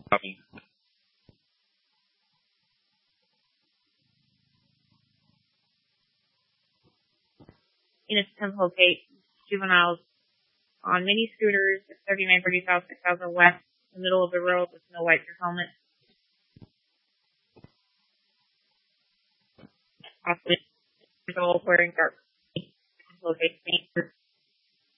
Copy. Units 10 locate juveniles on mini scooters at 3930 South, 6000 West, in the middle of the road with no wipers helmet. Possibly all wearing dark. Locate